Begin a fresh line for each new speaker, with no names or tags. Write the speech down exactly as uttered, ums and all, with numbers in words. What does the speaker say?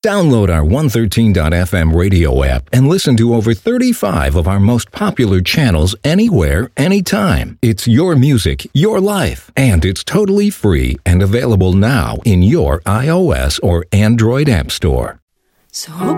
Download our one thirteen dot f m radio app and listen to over thirty-five of our most popular channels anywhere, anytime. It's your music, your life, and it's totally free and available now in your iOS or Android app store.
So